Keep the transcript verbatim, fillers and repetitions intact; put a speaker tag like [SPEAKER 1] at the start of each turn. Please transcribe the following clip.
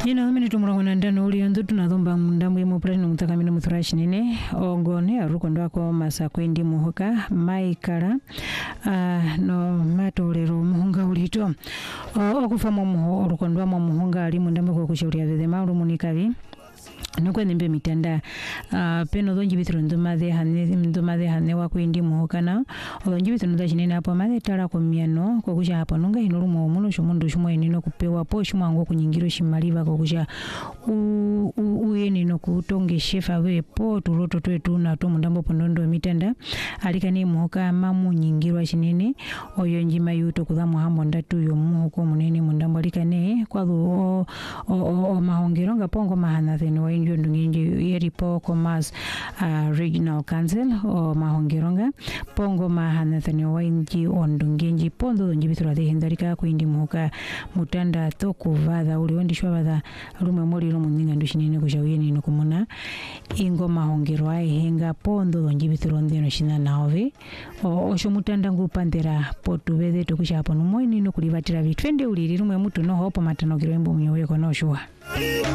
[SPEAKER 1] Jina wamini tumurangona ndano uli yanzu tunadhomba mndambu imu plani mutakamina muthurashi nene ogone arukondo wako masa kwendi muhoka maikara uh, no matolero muhunga ulito okufa muho orukondo wa muhunga ali mndambu kwa kushauri ya vedema uru munikavi nuko nimbe mitanda uh, peno donji bitro ndomadhe hane ndomadhe hane wa kwendi muhoka na donji bitro ndaji nene hapo madhe tara kwa miano kwa kusha hapo nunga hinuru muomuno shomundu shumo enino kupewa po shumo ango kunyingiro shimaliva kwa kusha uye nino kutonge shefa we po turoto twetu na to mundambo pondondo mitanda alikani muhoka mamu nyingiro shinene oyo njima yuto kudhamu hambo ndatu yo muhoko munene mundambo alikane kwa dhu o, o, o, o mahongeronga pongo mahana theni wa injo ndunginji yeripo komas uh, regional council o mahongeronga pongo mahana theni wa inji ondunginji pondo donji bitura de hendarika kuindi muhoka mutanda toku vadha uli ondi shwa vadha rume mori rumu ninga ndushinene kushawini nukumuna ingo mahongero ai henga pondo donji bitura ndeno shina naove o osho mutanda ngupandera potu vede tokusha hapo numoini nukulivatira vitwende uliri rume mutu no hopo matano kirembo mnyowe kono shua.